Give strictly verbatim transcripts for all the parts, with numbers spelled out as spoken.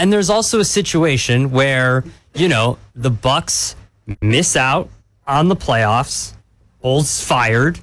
and there's also a situation where, you know, the Bucks miss out on the playoffs. Old's fired.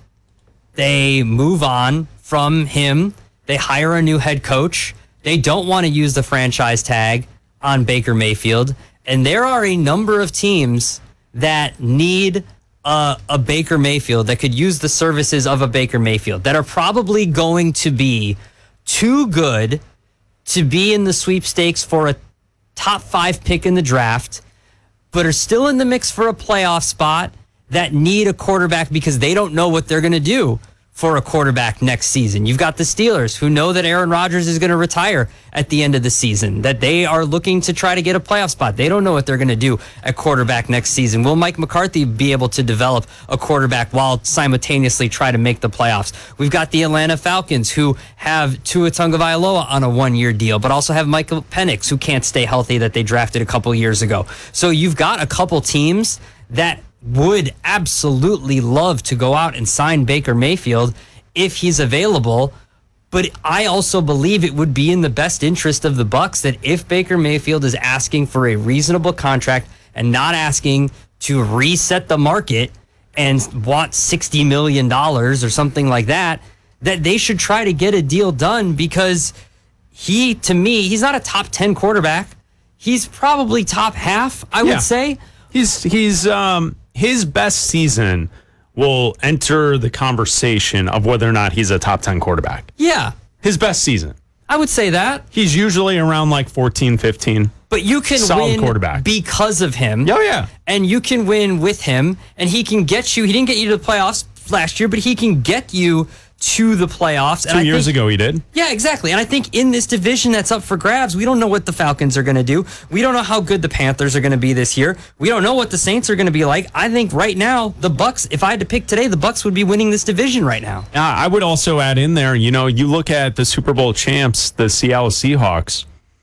They move on from him. They hire a new head coach. They don't want to use the franchise tag on Baker Mayfield. And there are a number of teams that need a, a Baker Mayfield, that could use the services of a Baker Mayfield, that are probably going to be too good to be in the sweepstakes for a top five pick in the draft, but are still in the mix for a playoff spot, that need a quarterback because they don't know what they're going to do for a quarterback next season. You've got the Steelers, who know that Aaron Rodgers is going to retire at the end of the season, that they are looking to try to get a playoff spot. They don't know what they're going to do at quarterback next season. Will Mike McCarthy be able to develop a quarterback while simultaneously try to make the playoffs? We've got the Atlanta Falcons, who have Tua Tagovailoa on a one-year deal, but also have Michael Penix, who can't stay healthy, that they drafted a couple years ago. So you've got a couple teams that would absolutely love to go out and sign Baker Mayfield if he's available. But I also believe it would be in the best interest of the Bucs that if Baker Mayfield is asking for a reasonable contract and not asking to reset the market and want sixty million dollars or something like that, that they should try to get a deal done, because he, to me, he's not a top ten quarterback. He's probably top half, I yeah. would say. He's, he's, um, his best season will enter the conversation of whether or not he's a top ten quarterback. Yeah. His best season. I would say that. He's usually around like fourteen, fifteen. But you can Solid win quarterback. because of him. Oh, yeah. And you can win with him, and he can get you. He didn't get you to the playoffs last year, but he can get you to the playoffs. Two and I years think, ago he did. Yeah, exactly. And I think in this division that's up for grabs, we don't know what the Falcons are going to do. We don't know how good the Panthers are going to be this year. We don't know what the Saints are going to be like. I think right now, the Bucks, if I had to pick today, the Bucks would be winning this division right now. Uh, I would also add in there, you know, you look at the Super Bowl champs, the Seattle Seahawks.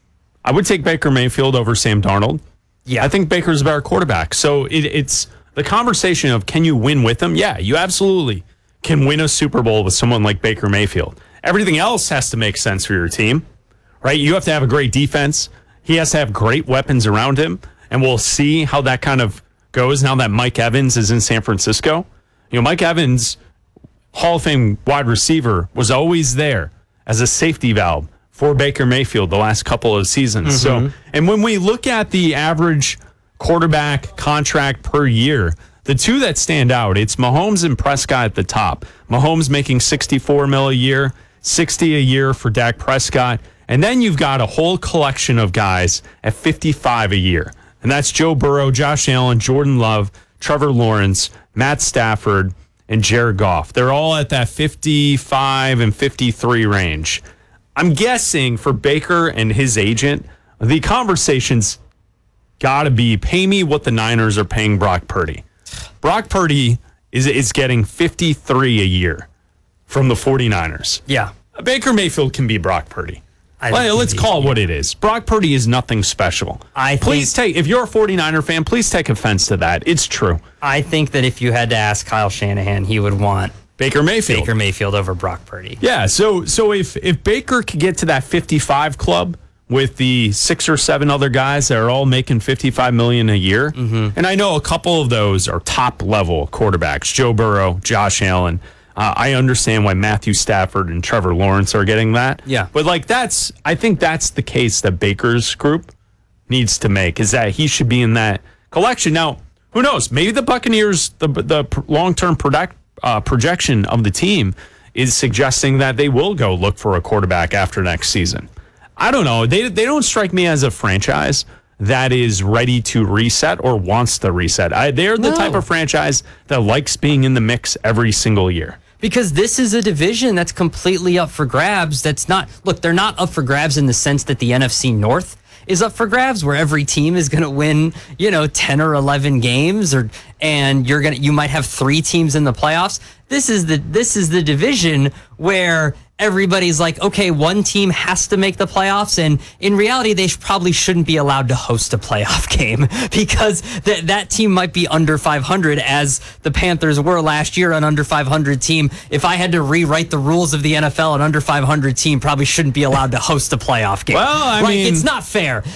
I would take Baker Mayfield over Sam Darnold. Yeah. I think Baker's a better quarterback. So it, it's the conversation of, can you win with him? Yeah, you absolutely can win a Super Bowl with someone like Baker Mayfield. Everything else has to make sense for your team, right? You have to have a great defense. He has to have great weapons around him, and we'll see how that kind of goes now that Mike Evans is in San Francisco. You know, Mike Evans, Hall of Fame wide receiver, was always there as a safety valve for Baker Mayfield the last couple of seasons. Mm-hmm. So, and when we look at the average quarterback contract per year, the two that stand out, it's Mahomes and Prescott at the top. Mahomes making sixty-four mil a year, sixty a year for Dak Prescott. And then you've got a whole collection of guys at fifty-five a year. And that's Joe Burrow, Josh Allen, Jordan Love, Trevor Lawrence, Matt Stafford, and Jared Goff. They're all at that fifty-five and fifty-three range. I'm guessing for Baker and his agent, the conversation's got to be, pay me what the Niners are paying Brock Purdy. Brock Purdy is is getting fifty-three a year from the 49ers. Yeah. Baker Mayfield can be Brock Purdy. I Well, let's call it what it is. Brock Purdy is nothing special. I please think, take, if you're a 49er fan, please take offense to that. It's true. I think that if you had to ask Kyle Shanahan, he would want Baker Mayfield. Baker Mayfield over Brock Purdy. Yeah, so so if if Baker could get to that fifty-five club with the six or seven other guys that are all making fifty-five million dollars a year. Mm-hmm. And I know a couple of those are top-level quarterbacks, Joe Burrow, Josh Allen. Uh, I understand why Matthew Stafford and Trevor Lawrence are getting that. Yeah. But, like, that's, I think that's the case that Baker's group needs to make, is that he should be in that collection. Now, who knows? Maybe the Buccaneers, the, the long-term product, uh, projection of the team is suggesting that they will go look for a quarterback after next season. I don't know. They they don't strike me as a franchise that is ready to reset or wants to reset. I, they're the No. type of franchise that likes being in the mix every single year. Because this is a division that's completely up for grabs. That's not, look, they're not up for grabs in the sense that the N F C North is up for grabs, where every team is going to win, you know, ten or eleven games, or and you're going to you might have three teams in the playoffs. This is the this is the division where everybody's like, okay, one team has to make the playoffs, and in reality, they sh- probably shouldn't be allowed to host a playoff game because that that team might be under five hundred, as the Panthers were last year, an under five hundred team. If I had to rewrite the rules of the N F L, an under five hundred team probably shouldn't be allowed to host a playoff game. Well, I like, mean, it's not fair.